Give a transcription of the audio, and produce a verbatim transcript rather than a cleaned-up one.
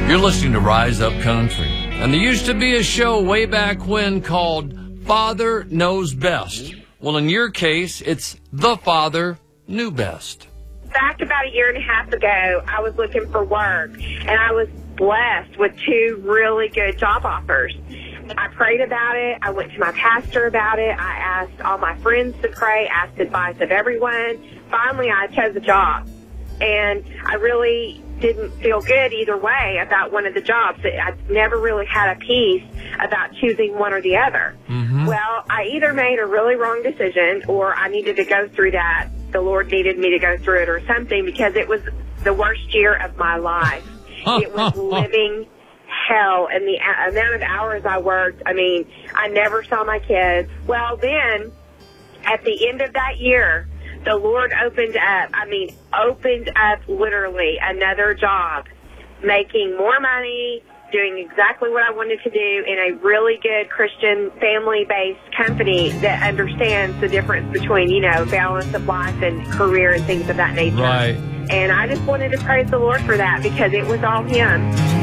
You're listening to Rise Up Country. And there used to be a show way back when called Father Knows Best. Well, in your case, it's The Father Knew Best. Back about a year and a half ago, I was looking for work, and I was blessed with two really good job offers. I prayed about it. I went to my pastor about it. I asked all my friends to pray, asked advice of everyone. Finally, I chose a job. And I really didn't feel good either way about one of the jobs. I never really had a peace about choosing one or the other. Mm-hmm. Well, I either made a really wrong decision or I needed to go through that. The Lord needed me to go through it or something, because it was the worst year of my life. It was living hell, and the amount of hours I worked, I mean, I never saw my kids. Well, then, at the end of that year, the Lord opened up, I mean, opened up literally another job, making more money, doing exactly what I wanted to do in a really good Christian family-based company that understands the difference between, you know, balance of life and career and things of that nature. Right. And I just wanted to praise the Lord for that, because it was all Him.